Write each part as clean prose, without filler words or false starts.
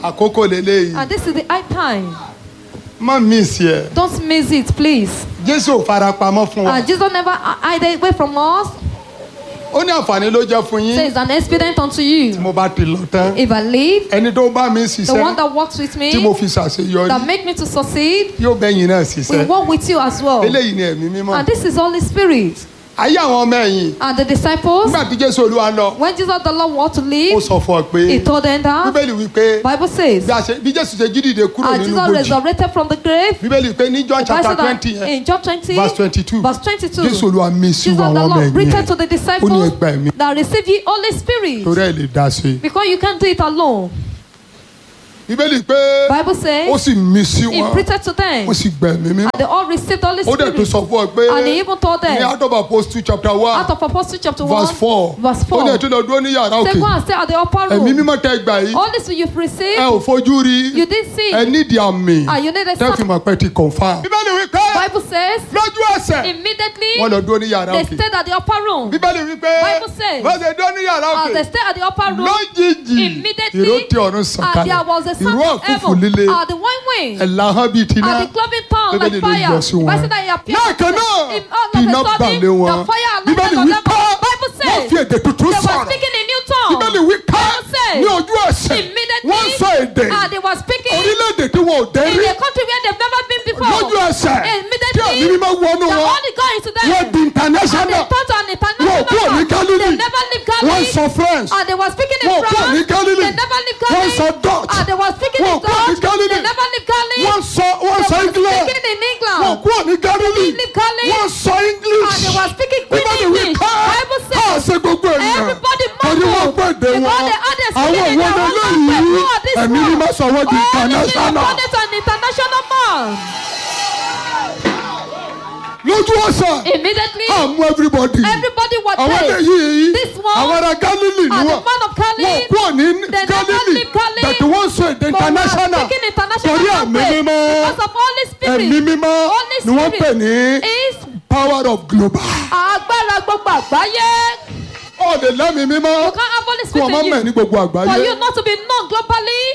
Àkókò lélẹ́yìí. And this is the high time. Má miss yẹ. Don't miss it, please. Jésù ò farapamọ́ fún wa. And Jesus never hide away from us. Ó ní àǹfààní ló jẹ́ fún yín. Says it's an expedient unto Tí you. mo bá ti lọ tán. If I leave, Ẹni tó bá mi the one ṣiṣẹ́ that works with tí mo me, fi ṣàṣeyọrí that make me to succeed, yóò bẹ́yìn náà will ṣiṣẹ́. work with you as well. Eléyìí ni ẹ̀mí mímọ́. And this is Holy Spirit. Ayé àwọn ọmọ ẹ̀yìn. And the disciples, Nígbà tí Jésù Olúwa lọ, when Jesus the Lord wanted to ó leave, sọ fún ọ pé he told them that. Bíbélì wípé Bible says, bí Jésù ṣe jí dìde kúrò and nínú Jesus bòjì. resurrected from the grave. Bíbélì pé ní John The Bible chapter said 20 that yẹn in John 20, verse 22. verse 22, Jésù Olúwa mí sí Jesus àwọn the ọmọ Lord ẹ̀yìn written to yẹn. the Ó ní disciples ẹgbà ẹ̀mí that receive ye Holy Spirit, torí ẹ̀ lè dá sí. because you can't do it alone. Bíbélì pé Bible ó says sì mí sí he wọn. preached to them, Ó sì gbà ẹ̀mí mímọ́. and they all received Holy Ó dẹ̀ tún Spirit. sọ fún ọ pé And he even told ní them, Acts of Apostles chapter 1 out of Apostles chapter 1, verse 4. verse Ó 4, ní ẹ̀ tó lọ dúró ní yàrá say òkè. go and stay at the upper Ẹ̀mí room. mímọ́ tẹ gbà yìí. All this you've Ẹ received, ò fojú rí. you didn't see, Ẹ nídìí àmì. and you need a Tẹ́ fi sign. mọ̀ pé ti confirm. Bíbélì wípé Bible says, lójú ẹsẹ̀ immediately wọ́n lọ dúró ní yàrá they òkè. stayed at the upper room. Bíbélì wípé Bible says, wọ́n ṣe dúró ní yàrá As they òkè. stayed at the upper room, Lójijì immediately, ìró tí ọ̀run and sọ̀kalẹ̀. there was a sound Ìró of ọ̀fùfù heaven, líle. and the wine wind, Ẹ̀là hàn bíi tiná. and the cloven tongue Bíbélì like ló fire. yọ sí wọn. Bible said that he appeared Lẹ́ẹ̀kan to náà them. All iná of a balẹ̀ sudden, wọn. the fire Bíbélì alighted on wí them. pé Bible wọ́n says fi èdè tuntun they were sọ̀rọ̀. speaking in new tongue. Bíbélì wí pé Bible says ní ojú ẹsẹ̀ immediately, wọ́n sọ èdè and they were speaking orílẹ̀-èdè tí wọn ò dé in rí. a country where they've never been before. Lójú ẹsẹ̀ tí ẹ̀mí Immediately, mímọ́ wọnú the wọn. Holy God into them. Wọ́n di And they international. taught an Wọ́n international kúrò ní tongue. Galilee. They never leave Wọ́n Galilee. sọ French. And they were speaking in Wọ́n kúrò France. ní Galilee. They never leave Wọ́n Galilee. sọ Dutch. And they were speaking Wọ́n in kúrò ní Dutch. Galilee. They never leave Galilee. Wọ́n sọ They were England. speaking in England. Wọ́n kúrò ní Galilee. They leave Galilee. Wọ́n sọ English. And they were speaking good Bíbélì wí English. pé Bible a says ṣe gbogbo ènìyàn. everybody Torí wọ́n mumbled. gbọ́ èdè Because wọn. they had a Àwọn speaking in òwò their own lélẹ́yìí. language. Oh, this Ẹ̀mí one. mímọ́ sọ wọ́n di Oh, this is international. an international man. Lójú ọ̀sẹ̀ Immediately, àmú everybody. everybody was Àwọn there. eléyìí This one, àwọn ará Galilee ni and the wọ́n. man of Wọ́n Galilee, kúrò ní they never Galilee. leave Galilee. Bẹ̀tù wọ́n sọ èdè but we are international. speaking international Torí ẹ̀mí language mímọ́. because of Holy Spirit. Ẹ̀mí mímọ́ Holy ni wọ́n pè Spirit ní is power of global. agbára gbogbo àgbáyé. Ọ̀dẹ̀ lẹ́mìí mímọ́ You can't have Holy kí wọ́n má Spirit mẹ̀ in ní you. gbogbo For àgbáyé. you not to be known globally,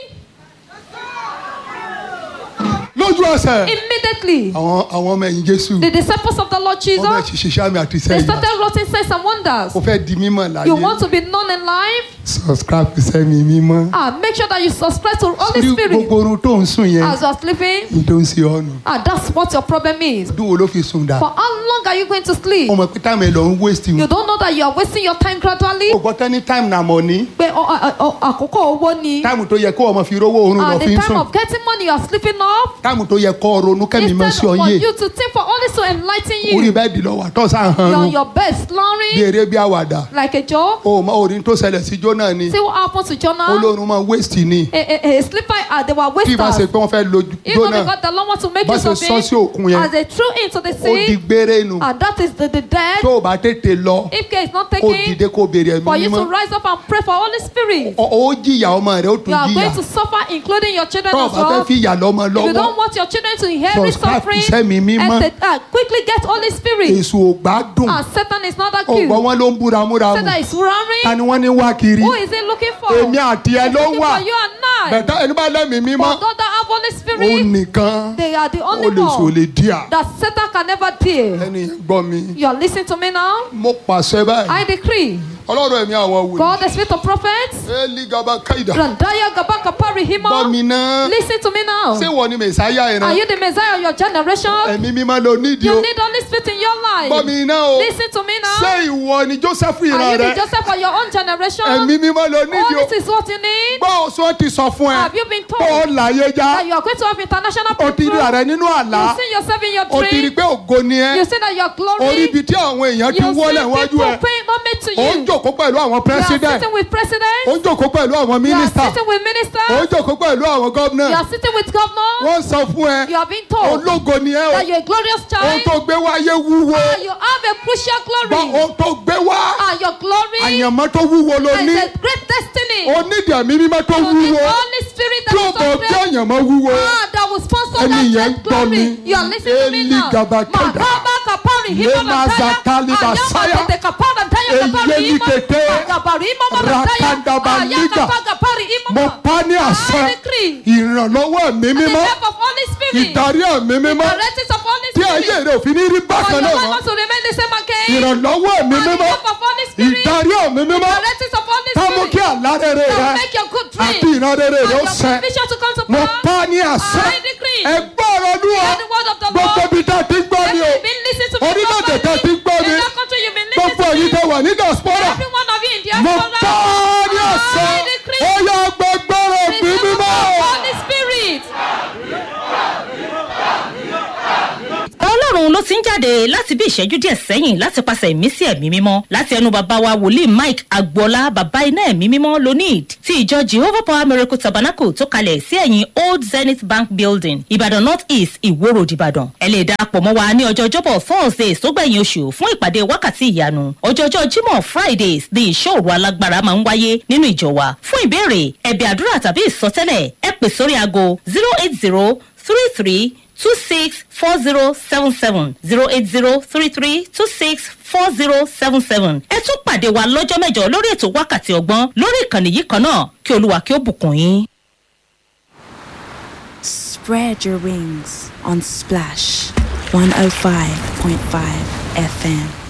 Lójú ẹsẹ̀ immediately, àwọn ọmọ ẹ̀yìn Jésù the disciples of the Lord Jesus, wọ́n fẹ́ ṣiṣẹ́ àmì àti they iṣẹ́ ìyá. started writing signs and wonders. Ó fẹ́ di mímọ̀ láyé. You want to be known in life? Subscribe to Sẹ́mi Mímọ́. Make sure that you subscribe to Holy Torí Spirit gbogbo orun tó ń sùn yẹn as you are sleeping. ní tó ń ṣe ọ́nù. That's what your problem is. Ọdún wo ló fi sùn dà? For how long are you going to sleep? Ọmọ pé táìmù ẹ̀ lọ ń waste You wọn. don't know that you are wasting your time gradually. Ògbọ́n tẹ́ni táìmù nà mọ̀ ní. Pé àkókò owó ni. Táìmù tó yẹ kó ọmọ fi rówó oorun lọ At fi the ń time sùn. of getting money, you are sleeping off. Táìmù tó yẹ kó ronú kẹ́mi mọ́ sí Instead ọ for yé. you to think for only to enlighten Orí you. bẹ́ẹ̀dì lọ wà tọ́sà hàn You're on án. your bed Bí snoring eré bí àwàdà. like a joke. O mọ orin tó ṣẹlẹ̀ sí Jónà ni. See what happened to Jonah? Olórun máa waste ni. A sleeper, they were Bí ìbá ṣe wasters. pé wọ́n fẹ́ lo Even Jónà. because the Lord wants to make Bá use ṣe of sọ sí òkun him yẹn. as they threw into the Ó di sea. gbére nu. And that is the dead. Tó o bá tètè lọ. If care is not Kó taken, dìde kó béèrè for ẹ̀mí you to mímọ́. rise up and pray for Holy Spirit. Ó jìyà ọmọ rẹ̀ ó tún You are jìyà. going to suffer, including your children Tó o as bá fẹ́ well. fi ìyà lọ́mọ If you lọ́wọ́. don't want your children to inherit Subscribe to suffering, Sẹ́mi Mímọ́. quickly get Holy Spirit. Èso ò gbádùn. And Satan is not that Ọ̀gbọ́n cute. wọn ló ń búramúramù. Satan is roaring. Ta ni wọ́n ní wá kiri? Who is he looking for? Èmi àti ẹ He's ló looking wà. for you and I. Bẹ̀tẹ̀ ẹni bá lẹ́mìí mímọ́. But those that have Holy Ó Spirit, nìkan. they are the Ó only lè sọ one lè díà. that Satan can never deal. Ẹni yẹn gbọ́ mi. You are listening to me now? Mo pàṣẹ báyìí. I decree. Ọlọ́run ẹ̀mí àwọn wòlíì. God, the spirit of prophets, Eli gaba kaida. Randaya Gabaka Gbọ́ Parihima. mi náà. Listen to me now. Ṣé wọ́n ni Mèsáyà Are ìran? you the Messiah of your generation? Ẹ̀mí mímọ́ ló nídìí You o. need Holy Spirit in your Gbọ́ life. mi náà o. Listen to me now. Ṣé ìwọ ni Jósẹ́fù Are ìran you rẹ? the Joseph of your own generation? Ẹ̀mí mímọ́ ló nídìí All o. this is what you need. Gbọ́ oṣù ti sọ fún ẹ. Have you been Kó o told láyé já. that you are going to have international O ti rí people? ààrẹ nínú àlá. You see yourself in your O ti rí dream. pé ògo ni ẹ. You see that your Orí glory. ibi tí àwọn èèyàn ti You wọlé see wájú people ẹ. paying homage to Ó ń you. jòkó pẹ̀lú àwọn You are president. sitting with Ó presidents. ń jòkó pẹ̀lú àwọn You are minister. sitting with Ó ń ministers. jòkó pẹ̀lú àwọn You governor. are sitting with governors. Wọ́n sọ fún ẹ. You are being told Ológo ni ẹ o. that you are a glorious Ohun child. tó gbé wáyé wúwo. And you have a crucial Gbọ́ glory. ohun tó gbé wá. And your glory Àyànmọ́ tó wúwo ló is ní. a great destiny. O nídìí ẹ̀mí mímọ́ tó You need wúwo. Holy Spirit Tí o that bọ̀ is bí so great. àyànmọ́ wúwo. That will sponsor Ẹni that yẹn great gbọ́ mi. glory. You are listening to me Eli now. gabakada. Makaba kapari hima Lema mataya. zakali basaya. Ayama tete kapara taya kapari Eyeli hima. kete. Agabari hima mataya. Rakanda balika. Ayaka kapari hima mo pa ní àṣẹ I decree ìrànlọ́wọ́ ẹ̀mí the mímọ́ help of Holy Spirit, ìdarí ẹ̀mí mímọ́ directions of Holy tí ayé Spirit, rẹ̀ ò fi ní rí for bákan your náà life mọ́ to remain the same again. ìrànlọ́wọ́ ẹ̀mí And the mímọ́ help of Holy Spirit, ìdarí ẹ̀mí mímọ́ directions of Holy ká mú Spirit, kí àlá rere that rẹ make your good àti dream ìran rere and rẹ ó your ṣẹ vision to come to mo pass. pa ní àṣẹ I decree, ẹgbẹ́ ọ̀rọ̀ Olúwa hear the word of the gbogbo Lord. ibi tá a ti gbọ́ If ni o you've been listening to me orílẹ̀-èdè tá a ti properly, gbọ́ ni in that country you've been gbogbo listening èyí to tẹ me, wà ní diaspora every one of you in mo diaspora, pa ní àṣẹ I decree, ó yá gbẹgbẹrẹ the bí help mímọ́. of Holy Spirit. Ọlọ́run ló ti ń jáde láti bí ìṣẹ́jú díẹ̀ sẹ́yìn láti pàṣẹ ìmísí ẹ̀mí mímọ́ láti ẹnu bàbá wa wòlíì Mike Agboola bàbá iná ẹ̀mí mímọ́ lonid ti ìjọ Jehovah Power Miracle Tabernacle tó kalẹ̀ sí ẹ̀yìn Old Zenith Bank Building Ìbàdàn North East Ìwó Road Ìbàdàn. Ẹ lè darapọ̀ mọ́ wa ní ọjọ́ Thursdays tó gbẹ̀yìn oṣù fún ìpàdé wákàtí ìyanu. Ọjọ́ Jímọ̀ Fridays ní ìṣọ́-òru alágbára máa ń wáyé nínú ìjọ wa. Fún ìbéèrè ẹ̀bẹ̀ àdúrà tàbí ìsọtẹ́lẹ̀ ẹ pè sórí aago 08033264077 08033264077. Ẹ tún pàdé wa lọ́jọ́ mẹ́jọ lórí ètò wákàtí ọgbọ́n lórí ìkànnì yìí kan náà kí Olúwa kí ó bùkún yín. Spread your wings on Splash 105.5 FM.